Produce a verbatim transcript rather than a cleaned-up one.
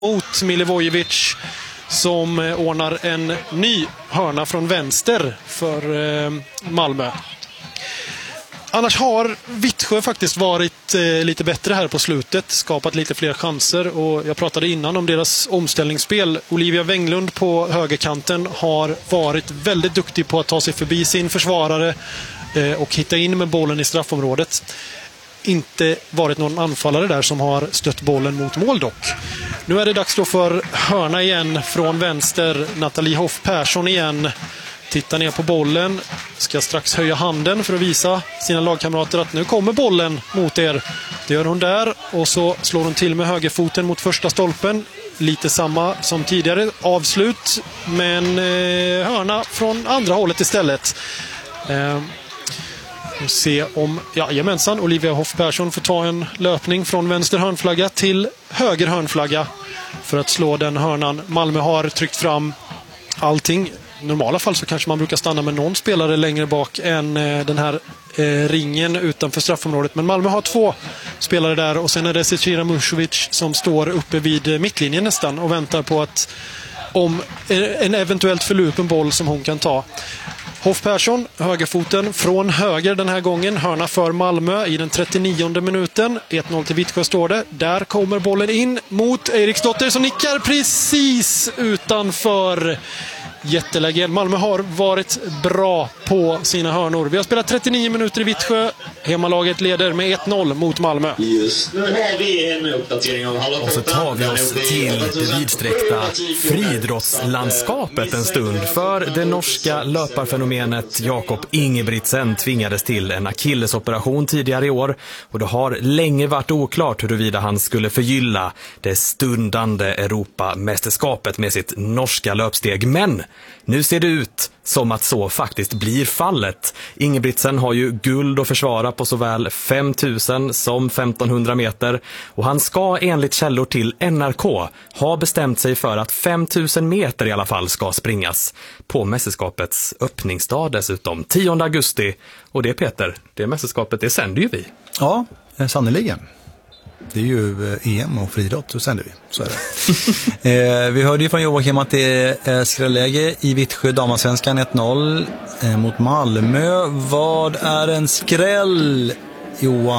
mot Milivojevic som ordnar en ny hörna från vänster för eh, Malmö. Annars har Vittsjö faktiskt varit eh, lite bättre här på slutet, skapat lite fler chanser, och jag pratade innan om deras omställningsspel. Olivia Wenglund på högerkanten har varit väldigt duktig på att ta sig förbi sin försvarare eh, och hitta in med bollen i straffområdet. Inte varit någon anfallare där som har stött bollen mot mål dock. Nu är det dags då för hörna igen från vänster. Nathalie Hoff Persson igen. Tittar ner på bollen. Ska strax höja handen för att visa sina lagkamrater att nu kommer bollen mot er. Det gör hon där. Och så slår hon till med högerfoten mot första stolpen. Lite samma som tidigare avslut. Men eh, hörna från andra hållet istället. Eh, och se om, ja, gemensamt Olivia Hoff Persson får ta en löpning från vänster hörnflagga till höger hörnflagga för att slå den hörnan. Malmö har tryckt fram allting. I normala fall så kanske man brukar stanna med någon spelare längre bak än eh, den här eh, ringen utanför straffområdet. Men Malmö har två spelare där, och sen är det Zecira Musovic som står uppe vid mittlinjen nästan och väntar på att om en eventuellt förlupen boll som hon kan ta. Hoff Persson, högerfoten från höger den här gången. Hörna för Malmö i den trettionionde minuten. ett noll till Vittsjö står det. Där kommer bollen in mot Eriksdotter som nickar precis utanför. Jätteläge. Malmö har varit bra på sina hörnor. Vi har spelat trettionio minuter i Vittsjö. Hemmalaget leder med ett noll mot Malmö. Just nu har vi en uppdatering av halva. Och så tar vi oss till det vidsträckta friidrottslandskapet en stund. För det norska löparfenomenet Jakob Ingebrigtsen tvingades till en akillesoperation tidigare i år. Och det har länge varit oklart huruvida han skulle förgylla det stundande Europamästerskapet med sitt norska löpsteg. Men nu ser det ut som att så faktiskt blir fallet. Ingebrigtsen har ju guld att försvara på såväl fem tusen som femtonhundra meter, och han ska enligt källor till N R K ha bestämt sig för att fem tusen meter i alla fall ska springas på mästerskapets öppningsdag dessutom, tionde augusti. Och det, Peter, det mästerskapet, det sänder ju vi. Ja, sannoliken. Det är ju E M och friidrott, så sänder vi. Så är det. eh, vi hörde ju från Joakim att det är skrälläge i Vittsjö, damarsvenskan ett noll eh, mot Malmö. Vad är en skräll, Johan?